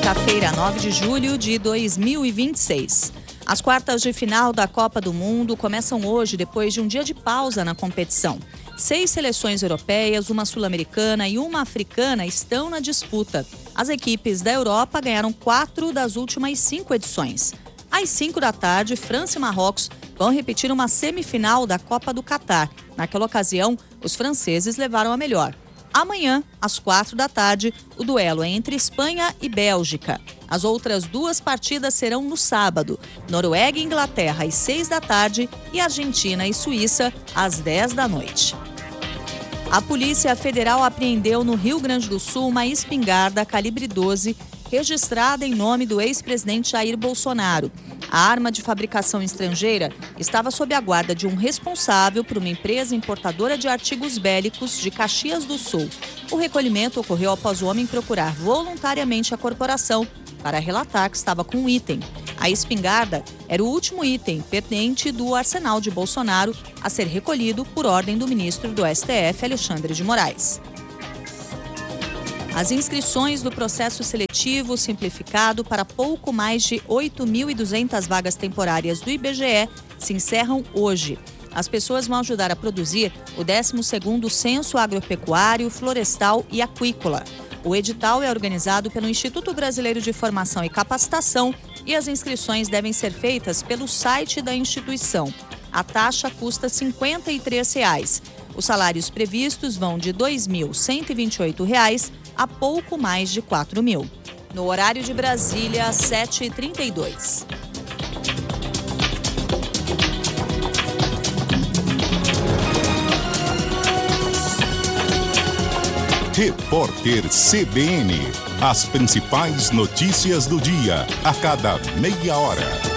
quinta-feira, 9 de julho de 2026. As quartas de final da Copa do Mundo começam hoje, depois de um dia de pausa na competição. 6 seleções europeias, uma sul-americana e uma africana estão na disputa. As equipes da Europa ganharam 4 das últimas 5 edições. Às 5 da tarde, França e Marrocos vão repetir uma semifinal da Copa do Catar. Naquela ocasião, os franceses levaram a melhor. Amanhã, às 4 da tarde, o duelo é entre Espanha e Bélgica. As outras 2 partidas serão no sábado. Noruega e Inglaterra às 6 da tarde e Argentina e Suíça às 10 da noite. A Polícia Federal apreendeu no Rio Grande do Sul uma espingarda calibre 12 registrada em nome do ex-presidente Jair Bolsonaro. A arma de fabricação estrangeira estava sob a guarda de um responsável por uma empresa importadora de artigos bélicos de Caxias do Sul. O recolhimento ocorreu após o homem procurar voluntariamente a corporação para relatar que estava com um item. A espingarda era o último item pertinente do arsenal de Bolsonaro a ser recolhido por ordem do ministro do STF, Alexandre de Moraes. As inscrições do processo seletivo simplificado para pouco mais de 8.200 vagas temporárias do IBGE se encerram hoje. As pessoas vão ajudar a produzir o 12º Censo Agropecuário, Florestal e Aquícola. O edital é organizado pelo Instituto Brasileiro de Formação e Capacitação e as inscrições devem ser feitas pelo site da instituição. A taxa custa R$ 53. Os salários previstos vão de R$ 2.128 a pouco mais de 4.000. No horário de Brasília, 7h32. Repórter CBN. As principais notícias do dia, a cada meia hora.